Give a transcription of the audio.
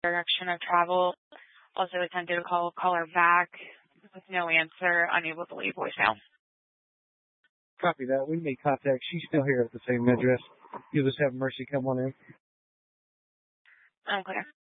direction of travel. Also attempted to call her back with no answer, unable to leave voicemail. Copy that. We made contact. She's still here at the same address. You'll just have Mercy come on in. Okay.